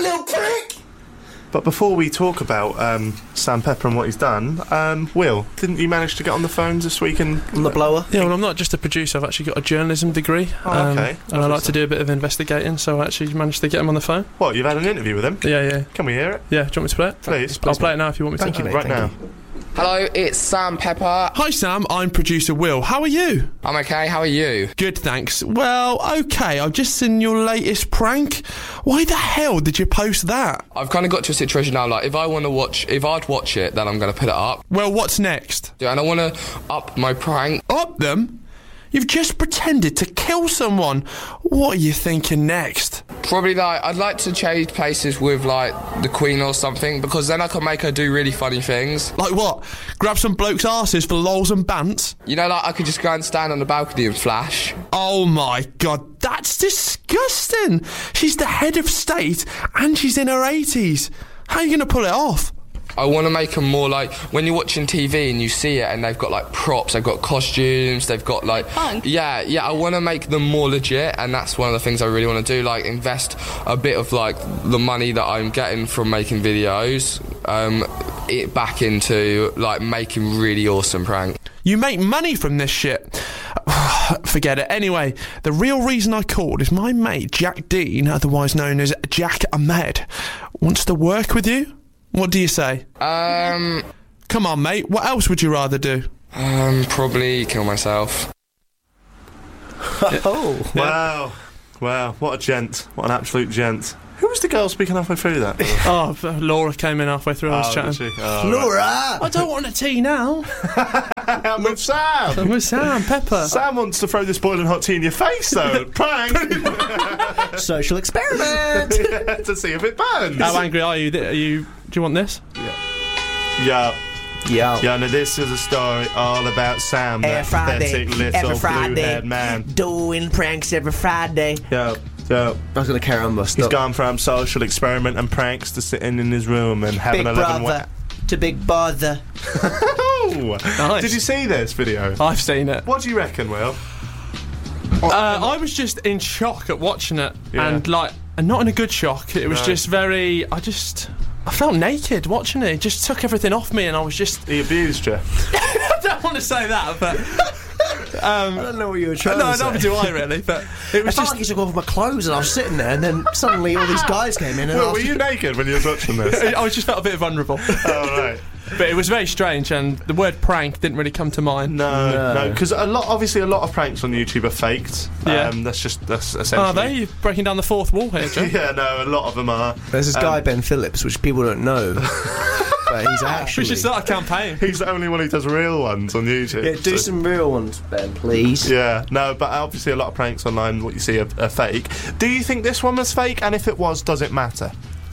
little prick! But before we talk about Sam Pepper and what he's done, Will, didn't you manage to get on the phones this week and... On the blower? Yeah, well, I'm not just a producer, I've actually got a journalism degree. Oh, okay. And I like to do a bit of investigating, so I actually managed to get him on the phone. What, you've had an interview with him? Yeah. Can we hear it? Yeah, do you want me to play it? Please. I'll play it now if you want me to. Thank you, mate. Right now. Hello, it's Sam Pepper. Hi Sam, I'm producer Will. How are you? I'm okay, how are you? Good, thanks. Well, okay, I've just seen your latest prank. Why the hell did you post that? I've kind of got to a situation now, like, if I'd watch it, then I'm going to put it up. Well, what's next? And I want to up my prank. Up them? You've just pretended to kill someone. What are you thinking next? Probably, like, I'd like to change places with, like, the Queen or something, because then I can make her do really funny things. Like what? Grab some blokes' arses for lols and bants? You know, like, I could just go and stand on the balcony and flash. Oh my god, that's disgusting! She's the head of state and she's in her 80s. How are you going to pull it off? I want to make them more like, when you're watching TV and you see it and they've got, like, props, they've got costumes, they've got, like... Punk? Yeah, I want to make them more legit, and that's one of the things I really want to do, like, invest a bit of, like, the money that I'm getting from making videos, it back into, like, making really awesome pranks. You make money from this shit. Forget it. Anyway, the real reason I called is my mate Jack Dean, otherwise known as Jack Ahmed, wants to work with you. What do you say? Come on, mate. What else would you rather do? Probably kill myself. Oh. Wow, what a gent. What an absolute gent. Who was the girl speaking halfway through that? Oh, Laura came in halfway through. I was chatting. Did she? Oh, Laura! I don't want a tea now. I'm with Sam. I'm with Sam Pepper. Sam wants to throw this boiling hot tea in your face, though. Prank. Social experiment! To see if it burns. How angry are you? Do you want this? Yeah. Yeah. Yeah, now this is a story all about Sam, that pathetic little blue-haired man. Doing pranks every Friday. Yeah. I was going to carry on, but He's gone from social experiment and pranks to sitting in his room and having Big 11 brother to big bother. Oh! Nice. Did you see this video? I've seen it. What do you reckon, Will? I was just in shock at watching it, Yeah. and not in a good shock. It was just very. I felt naked watching it. It just took everything off me, and I was just. He abused you. I don't want to say that, but. I don't know what you were trying to say. No, do I really? But it was I felt like he took off my clothes and I was sitting there, and then suddenly all these guys came in and Well, were you naked when you were watching this? I just felt a bit vulnerable. Oh, right. But it was very strange, and the word prank didn't really come to mind. No, because a lot of pranks on YouTube are faked. Yeah. That's essentially. Are they? You're breaking down the fourth wall here, Joe. Yeah, no, a lot of them are. There's this guy, Ben Phillips, which people don't know. But he's We actually... should start a campaign. He's the only one who does real ones on YouTube. Yeah, do so- some real ones, Ben, please. Yeah, no, but obviously a lot of pranks online, what you see are fake. Do you think this one was fake? And if it was, does it matter?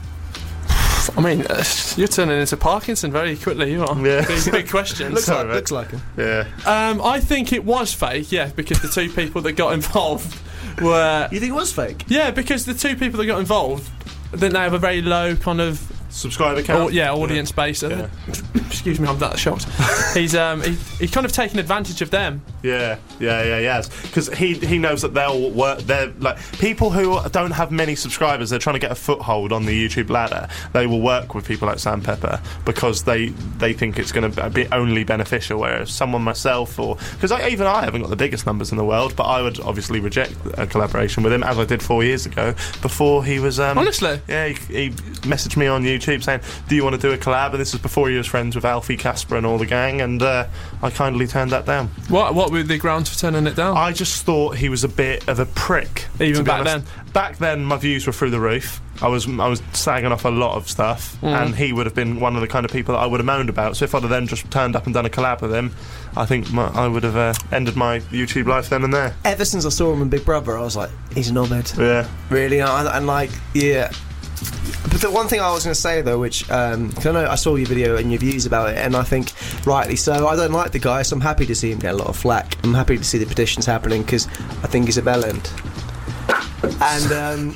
I mean, you're turning into Parkinson very quickly, you are. Yeah. Big questions. Looks like him. Yeah. I think it was fake, yeah, because the two people that got involved were... You think it was fake? Yeah, because the two people that got involved, I think they have a very low kind of... Subscriber count? Audience base. Yeah. Excuse me, I'm that shocked. He's kind of taken advantage of them. Yeah, because he knows that they'll work. They're like people who don't have many subscribers. They're trying to get a foothold on the YouTube ladder. They will work with people like Sam Pepper because they think it's going to be only beneficial. Whereas someone myself, or because I haven't got the biggest numbers in the world, but I would obviously reject a collaboration with him, as I did 4 years ago before he was. Honestly, yeah, he messaged me on YouTube saying, "Do you want to do a collab?" And this was before he was friends with Alfie, Casper, and all the gang, and I kindly turned that down. What were the grounds for turning it down? I just thought he was a bit of a prick. Even back then? Back then, my views were through the roof. I was sagging off a lot of stuff, and he would have been one of the kind of people that I would have moaned about. So if I'd have then just turned up and done a collab with him, I think I would have ended my YouTube life then and there. Ever since I saw him in Big Brother, I was like, he's a knobhead. Yeah. Really? And like, yeah. But the one thing I was going to say, though, which, cause I know I saw your video and your views about it, and I think, rightly so, I don't like the guy, so I'm happy to see him get a lot of flack. I'm happy to see the petitions happening, because I think he's a bellend. And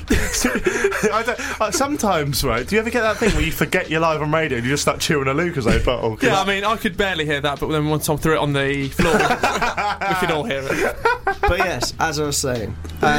sometimes, right? Do you ever get that thing where you forget you're live on radio and you just start chewing a Lucozade bottle? Yeah, I mean, I could barely hear that, but then once Tom threw it on the floor, we could all hear it. But yes, as I was saying,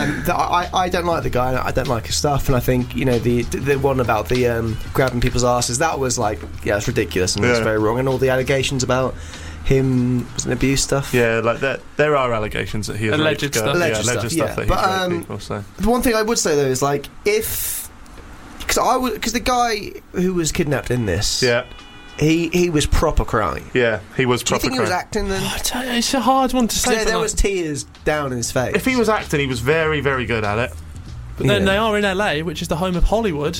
I don't like the guy, and I don't like his stuff, and I think, you know, the one about the grabbing people's asses, that was like, yeah, it's ridiculous and it's very wrong, and all the allegations about him was an abuse stuff. Yeah, like that. There are allegations that he has alleged stuff. Alleged stuff that he's raped people. So the one thing I would say though is like because the guy who was kidnapped in this, he was proper crying. Yeah, he was proper crying. Do you think he was acting then? I tell you, it's a hard one to say. There was tears down in his face. If he was acting, he was very, very good at it. But then they are in LA, which is the home of Hollywood.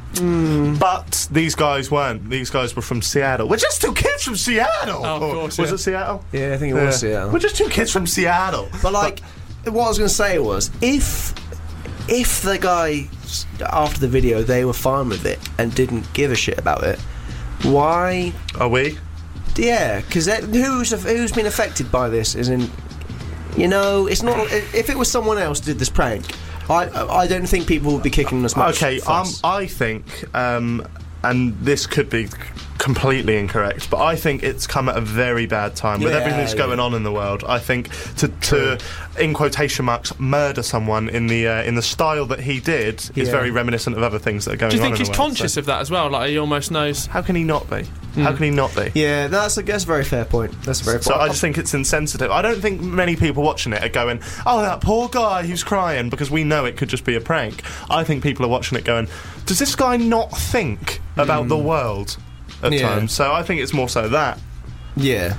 But these guys weren't. These guys were from Seattle. We're just two kids from Seattle. Oh, of course, was it Seattle? Yeah, I think it was Seattle. We're just two kids from Seattle. But like, what I was going to say was, if the guy after the video they were fine with it and didn't give a shit about it, why are we? Yeah, because who's been affected by this isn't. You know, it's not. If it was someone else did this prank, I don't think people would be kicking as much. Okay, I think, and this could be completely incorrect, but I think it's come at a very bad time with everything that's going on in the world. I think to in quotation marks murder someone in the style that he did is very reminiscent of other things that are going on. Do you think in he's the world, conscious of that as well? Like he almost knows. How can he not be? How can he not be? Yeah, that's a very fair point. That's a very. So I just think it's insensitive. I don't think many people watching it are going, "Oh, that poor guy who's crying," because we know it could just be a prank. I think people are watching it going, "Does this guy not think about the world at times?" So I think it's more so that. Yeah.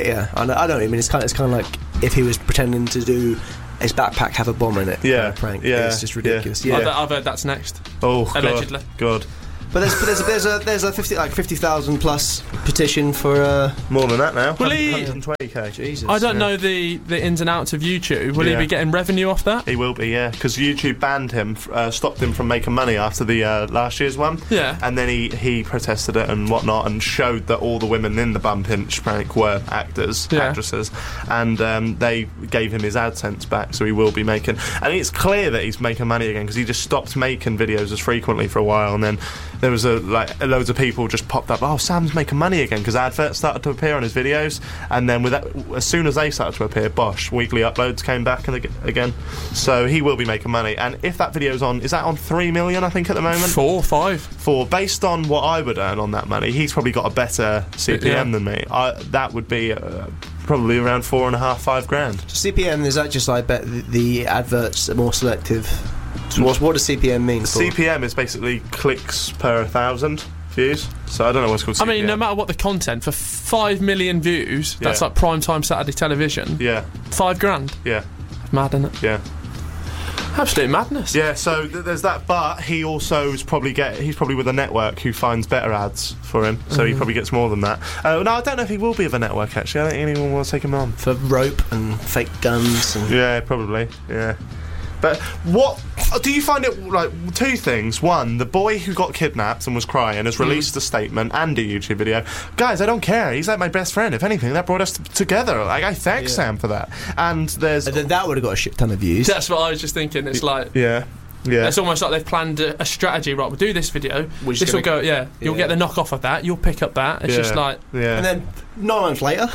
I know what you mean. It's kind of like if he was pretending to do his backpack have a bomb in it. Yeah, kind of prank. Yeah, it's just ridiculous. Yeah. I've heard that's next. Oh, allegedly. God. But there's a 50,000 plus petition for more than that now. Will he? 120k. Jesus. I don't know the ins and outs of YouTube. Will he be getting revenue off that? He will be, yeah, because YouTube banned him, stopped him from making money after the last year's one. Yeah. And then he protested it and whatnot, and showed that all the women in the bum pinch prank were actresses, and they gave him his AdSense back, so he will be making. And it's clear that he's making money again because he just stopped making videos as frequently for a while, and then there was loads of people just popped up. Oh, Sam's making money again because adverts started to appear on his videos, and then with that, as soon as they started to appear, bosh, weekly uploads came back again. So he will be making money. And if that video's on, is that on 3 million? I think at the moment 4, 5. 4. Based on what I would earn on that money, he's probably got a better CPM than me. That would be probably around 4.5, 5 grand. CPM is that just? I bet the adverts are more selective. So what does CPM mean? CPM is basically clicks per 1,000 views. So I don't know what's called CPM. I mean, no matter what the content, for 5 million views, that's like prime time Saturday television. Yeah. 5 grand. Yeah. Mad, isn't it? Yeah. Absolute madness. Yeah, so there's that, but he also he's probably with a network who finds better ads for him, so he probably gets more than that. No, I don't know if he will be with a network, actually. I don't think anyone will take him on. For rope and fake guns and... Yeah, probably, yeah. But what do you find it like? 2 things. One, the boy who got kidnapped and was crying has released a statement and a YouTube video. Guys, I don't care. He's like my best friend. If anything, that brought us together. Like, I thank Sam for that. And that would have got a shit ton of views. That's what I was just thinking. It's like yeah. It's almost like they've planned a strategy. Right, we'll do this video. This will go. Yeah, you'll get the knock off of that. You'll pick up that. It's just like and then 9 months later.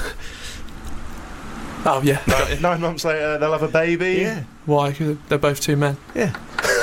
Oh yeah. 9 months later, they'll have a baby. Yeah. Why? 'Cause they're both 2 men. Yeah.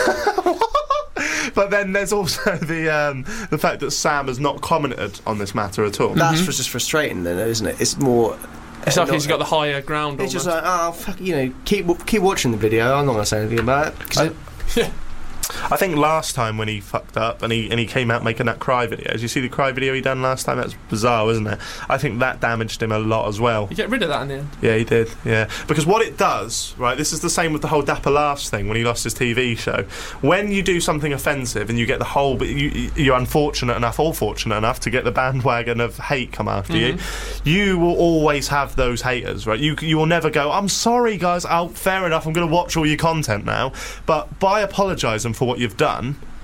But then there's also the fact that Sam has not commented on this matter at all. That's just frustrating, then, isn't it? It's more. It's like he's got the higher ground. It's just like, oh fuck, keep watching the video. I'm not going to say anything about it. Yeah. I think last time when he fucked up and he came out making that cry video, did you see the cry video he done last time? That's bizarre, wasn't it? I think that damaged him a lot as well. You get rid of that in the end. Yeah, he did, yeah. Because what it does, right, this is the same with the whole Dapper Laughs thing when he lost his TV show. When you do something offensive and you get the whole... You're all fortunate enough to get the bandwagon of hate come after you, you will always have those haters, right? You will never go, I'm sorry, guys, fair enough, I'm going to watch all your content now. But by apologising for what you've done,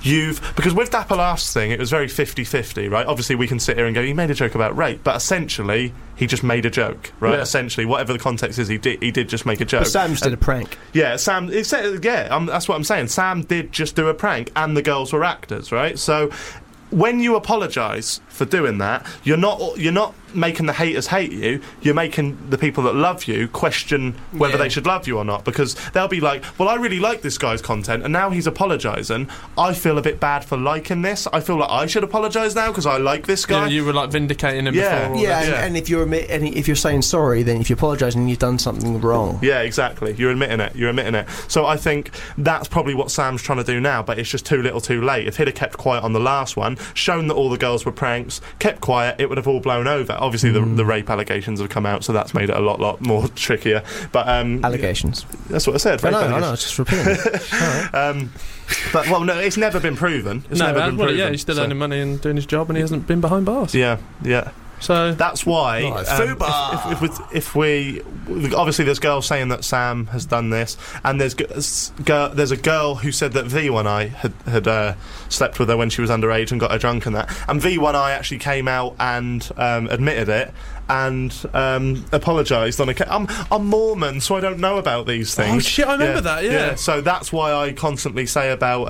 because with Dapper last thing, it was very 50-50, right? Obviously, we can sit here and go, he made a joke about rape, but essentially, he just made a joke, right? Yeah. Essentially, whatever the context is, he did just make a joke. But Sam just did a prank. Yeah, Sam. That's what I'm saying. Sam did just do a prank, and the girls were actors, right? So, when you apologise for doing that, you're not making the haters hate you. You're making the people that love you question whether they should love you or not, because they'll be like, well, I really like this guy's content, and now he's apologising. I feel a bit bad for liking this. I feel like I should apologise now because I like this guy. Yeah, you were like vindicating him before. Yeah, and if you're saying sorry, then if you're apologising, you've done something wrong. Yeah, exactly. You're admitting it. So I think that's probably what Sam's trying to do now, but it's just too little too late. If he'd have kept quiet on the last one, shown that all the girls were pranks, kept quiet, it would have all blown over. Obviously, the rape allegations have come out, so that's made it a lot more trickier. But allegations. That's what I said. I know. Just repeating it. Right. But well, no, it's never been proven. It's never been proven. Yeah, he's still earning money and doing his job, and he hasn't been behind bars. Yeah. So that's why if we obviously there's girls saying that Sam has done this, and there's a girl who said that V1I had slept with her when she was underage and got her drunk and that, and V1I actually came out and admitted it and apologised on I'm Mormon, so I don't know about these things. Oh shit, I remember that. Yeah. So that's why I constantly say about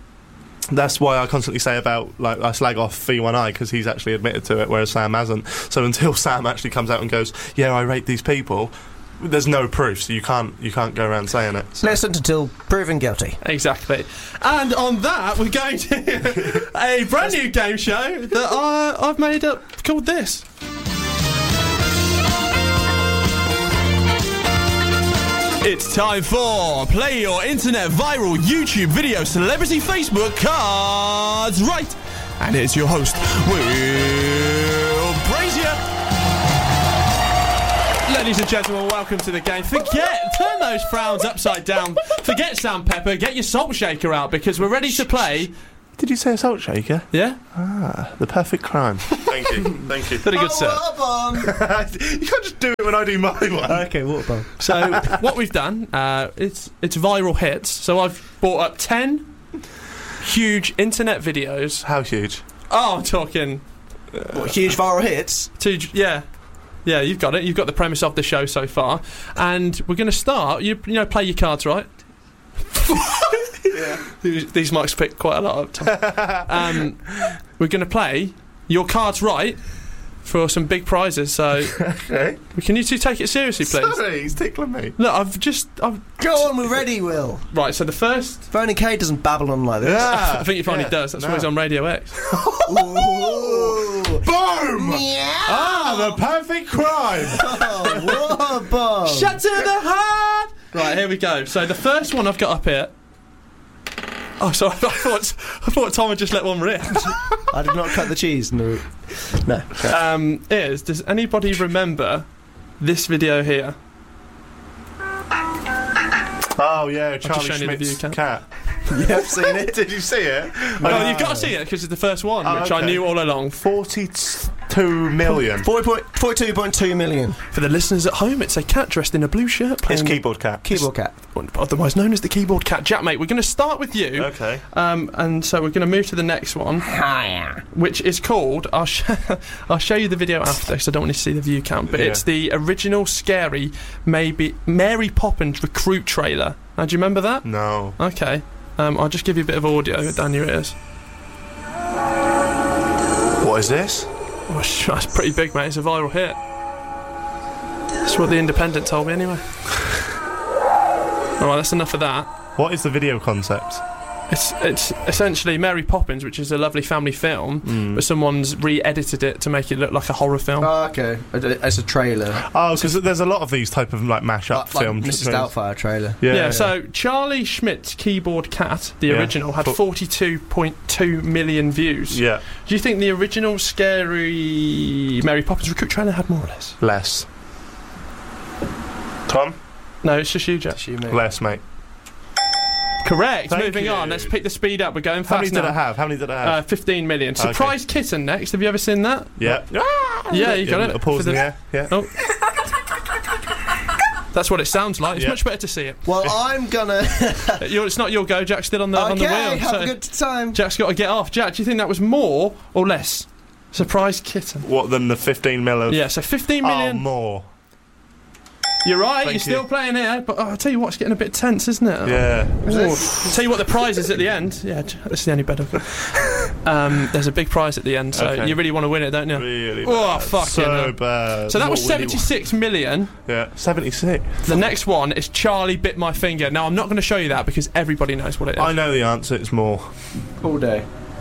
like, I slag off V1I because he's actually admitted to it, whereas Sam hasn't. So until Sam actually comes out and goes, yeah, I rape these people, there's no proof, so you can't go around saying it. So. Innocent until proven guilty. Exactly. And on that, we're going to a brand new game show that I've made up called this. It's time for Play Your Internet Viral YouTube Video Celebrity Facebook Cards Right. And it's your host, Will Brazier. Ladies and gentlemen, welcome to the game. Turn those frowns upside down. Forget Sam Pepper, get your salt shaker out because we're ready to play. Did you say a salt shaker? Yeah. The perfect crime. Thank you. Pretty good, sir. You can't just do it when I do my one. Okay, water bomb. So what we've done, it's viral hits. So I've brought up 10 huge internet videos. How huge? Oh, I'm talking... huge viral hits? Yeah, you've got it. You've got the premise of the show so far. And we're going to start... You know, play your cards right. Yeah. These mics pick quite a lot of time. We're going to play your cards right for some big prizes. So, okay. Can you two take it seriously, please? Sorry, he's tickling me. Look, Go on, we're ready, Will. Right, so the first... Vernon Kay doesn't babble on like this. Yeah. I think he finally does. That's why he's on Radio X. Ooh. Boom! Yeah. The perfect crime! Oh, what a bomb. Shut to the heart! Right, here we go. So the first one I've got up here... Oh, sorry, I thought Tom had just let one rip. I did not cut the cheese in the... No. Does anybody remember this video here? Oh, yeah, Charlie Schmidt's cat. Yeah, I've seen it. Did you see it? Oh, you've got to see it because it's the first one, which I knew all along. 42 million. 42.2 million. For the listeners at home, it's a cat dressed in a blue shirt. It's Keyboard Cat. Keyboard Cat. Otherwise known as the Keyboard Cat. Jack, mate, we're going to start with you. Okay. And so we're going to move to the next one, which is called... I'll show you the video after because I don't want to see the view count, but it's the original scary Mary Poppins recruit trailer. Now, do you remember that? No. Okay. I'll just give you a bit of audio down your ears. What is this? Oh, that's pretty big, mate. It's a viral hit. That's what the Independent told me, anyway. Alright, that's enough of that. What is the video concept? It's essentially Mary Poppins, which is a lovely family film, but someone's re-edited it to make it look like a horror film. Oh, okay. It's a trailer. Oh, because there's a lot of these type of like mash-up films. Like Mrs. Doubtfire trailer. Yeah, so Charlie Schmidt's Keyboard Cat, the original, had 42.2 million views. Yeah. Do you think the original scary Mary Poppins recruit trailer had more or less? Less. Tom? No, it's just you, Jack. Less, mate. Correct. Thank Moving you. on. Let's pick the speed up. We're going fast. How many did I have? 15 million. Surprise Kitten next. Have you ever seen that? Yeah. Yeah, you got it. A pause in the air. Yeah. Oh. That's what it sounds like. It's much better to see it. Well, I'm gonna. It's not your go. Jack's still on the wheel. Have So a good time. Jack's got to get off. Jack, do you think that was more or less? Surprise kitten. What, than the 15 mil? Yeah, so 15 million. Oh, more. You're right, Thank you're still you. playing here, but I'll tell you what, it's getting a bit tense, isn't it? Yeah. I'll tell you what the prize is at the end. Yeah, this is the only bet I've got. There's a big prize at the end, so Okay. you really want to win it, don't you? Really Oh, bad. fuck So it. bad. So that was What would you 76 million. want? Yeah, 76. The next one is Charlie Bit My Finger. Now, I'm not going to show you that because everybody knows what it is. I know the answer, it's more. All day.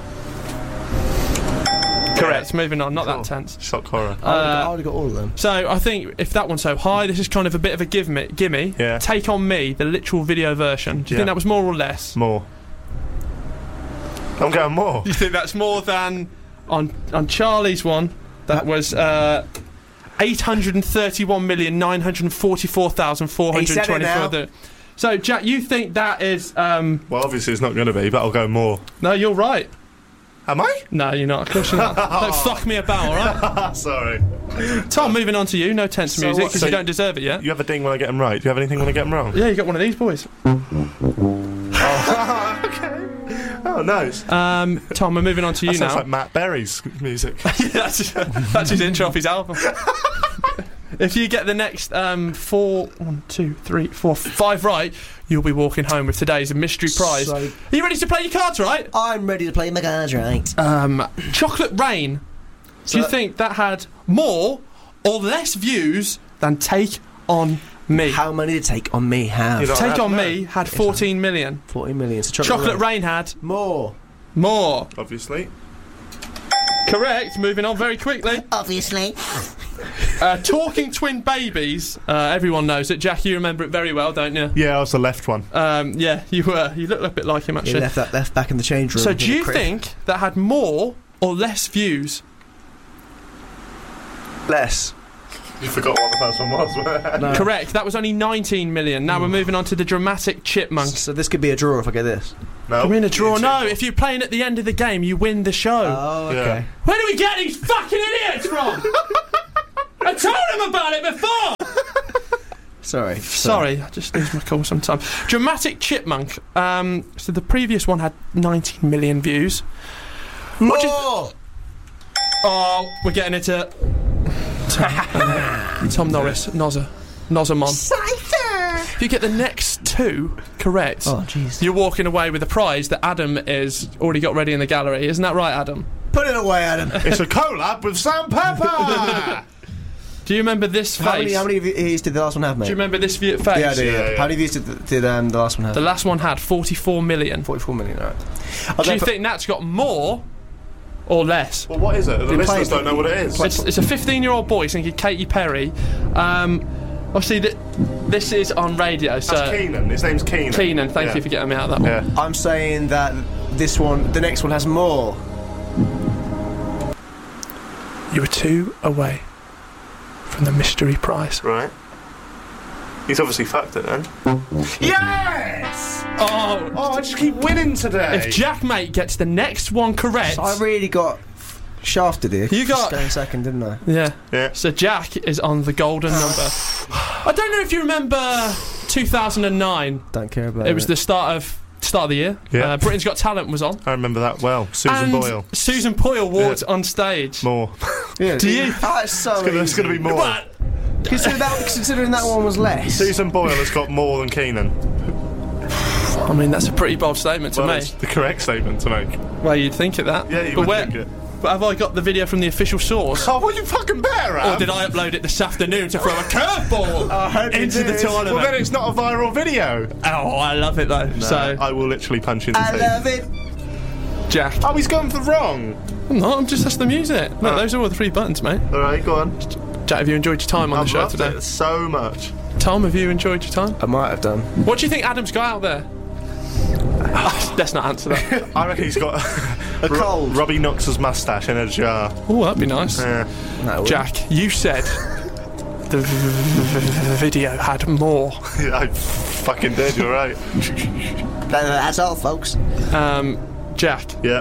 Correct, moving on, not Cool. that tense. Shock horror. I would have got all of them. So I think if that one's so high, this is kind of a bit of a gimme. Yeah. Take On Me, the literal video version. Do you think that was more or less? More. I'm going more. You think that's more than on Charlie's one? That was 831,944,424. So Jack, you think that is? Well, obviously it's not going to be, but I'll go more. No, you're right. Am I? No, you're not. Of course you're not. Don't fuck me about, all right? Sorry. Tom, moving on to you. No tense So music what- because so you don't deserve it yet. You have a ding when I get them right. Do you have anything when I get them wrong? Yeah, you got one of these boys. Okay. Oh, nice. Tom, we're moving on to you That sounds now. like Matt Berry's music. that's his intro off his album. If you get the next 5 right, you'll be walking home with today's mystery prize. So- Are you ready to play your cards, right? I'm ready to play my cards right. Chocolate Rain. Do you think that had more or less views than Take On Me? How many did Take On Me have? You don't Take have On to Me had 14 million. 40 million. So Chocolate Rain had More. more. Obviously. Correct. Moving on very quickly. Obviously. Talking Twin Babies. Everyone knows it. Jack, you remember it very well, don't you? Yeah, I was the left one. Yeah, you were. You look a bit like him, He actually. left back in the change room. So in do the you crib. think that had more or less views? Less? You forgot what the first one was. No. Correct. That was only 19 million. Now we're moving on to the Dramatic Chipmunk. So this could be a draw if I get this. No. We're in a draw. You No, two. if you're playing at the end of the game, you win the show. Oh, Yeah. okay. Where do we get these fucking idiots from? I told him about it before. Sorry. I just lose my cool sometimes. Dramatic Chipmunk. So the previous one had 19 million views. What do you More! Oh, we're getting into Tom Norris, Nozamon. If you get the next two correct, Oh, jeez. you're walking away with a prize that Adam is already got ready in the gallery. Isn't that right, Adam? Put it away, Adam. It's a collab with Sam Pepper! Do you remember this face? How many views did the last one have, mate? Do you remember this face? Yeah, I do. Yeah. How many views did the last one have? The last one had 44 million. 44 million, alright. Do you think that's got more or less? Well, what is it? The Been listeners playing- don't know what it is. It's a 15-year-old boy singing Katy Perry. Obviously, this is on radio, so... That's Keenan. His name's Keenan. Keenan, thank you for getting me out of that one. Yeah. I'm saying that the next one has more. You were 2 away from the mystery prize. Right. He's obviously fucked it then. Yes! Oh, Oh, I just keep winning today. if Jack Mate gets the next one correct... So I really got shafted here. You got- Staying second, didn't I? Yeah. Yeah. So Jack is on the golden number. I don't know if you remember 2009. Don't care about It was the start of the year. Yeah. Britain's Got Talent was on. I remember that well. Susan and Boyle. Susan Boyle walked on stage. More. Yeah, Do you- That's so There's going to be more. But Considering that one was less. Susan Boyle has got more than Keenan. I mean, that's a pretty bold statement to Well, make. it's the correct statement to make. Well, you'd think of that. Yeah, you but would where, think it. But have I got the video from the official source? Oh, well, you fucking better, Or did I upload it this afternoon to throw a curveball into the tournament? Well, then it's not a viral video. Oh, I love it though. So, I will literally punch you in the I teeth. love it. Jack. Oh, he's gone for wrong. I'm not, I'm just, that's the music. Look, Oh. those are all the 3 buttons, mate. All right, go on. Jack, have you enjoyed your time on the I've show loved today? it so much. Tom, have you enjoyed your time? I might have done. What do you think Adam's got out there? Let's not answer that. I reckon he's got A cold. Robbie Knox's moustache in a jar. Oh, that'd be nice. Yeah. No, Jack, you said the video had more. Yeah, I fucking did, you're right. that's all, folks. Jack, Yeah.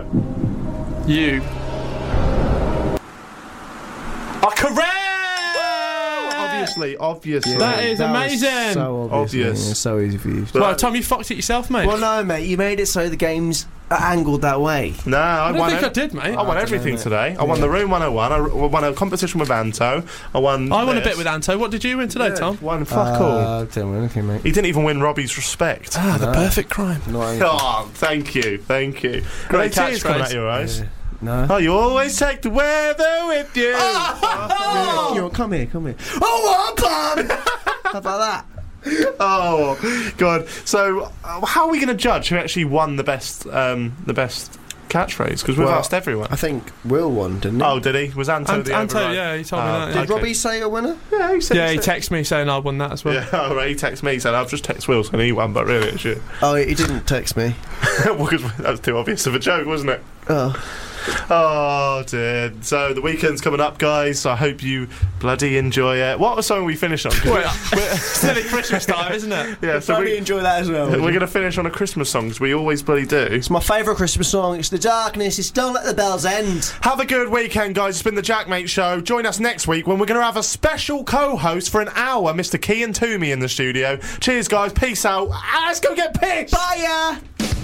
you are correct! Obviously. That is amazing. So obvious. Obvious. Yeah, so easy for you. Well, Tom, you fucked it yourself, mate. Well, no, mate. You made it so the game's angled that way. No, I don't think I did, mate. I won everything today. I won the Room 101. I won a competition with Anto. I won a bit with Anto. What did you win today, Tom? Won fuck all. Didn't win anything, mate. He didn't even win Robbie's respect. The perfect crime. Oh, thank you. Great Tears coming catchphrase. out your eyes. No. Oh, you always take the weather with you. Come here. Oh, Pam! How about that? Oh, God. So, how are we going to judge who actually won the best catchphrase? Because we've asked everyone. I think Will won, didn't he? Oh, did he? Was Anto the Anto, override? yeah, he told me that. Did okay. Robbie say a winner? Yeah, he said. Yeah, he texted me saying I won that as well. Yeah, all right. He texted me saying I've just texted Will saying he won, but really it's you. Oh, he didn't text me. Well, 'cause that was too obvious of a joke, wasn't it? Oh, dear. So the weekend's coming up, guys. So I hope you bloody enjoy it. What song we finish on? It's nearly Christmas time, isn't it? Yeah, so really enjoy that as well. we're going to finish on a Christmas song, because we always bloody do. It's my favourite Christmas song. It's The Darkness. It's Don't Let the Bells End. Have a good weekend, guys. It's been the Jackmate Show. Join us next week when we're going to have a special co-host for an hour, Mr. Kean Toomey, in the studio. Cheers, guys. Peace out. Let's go get pissed. Bye,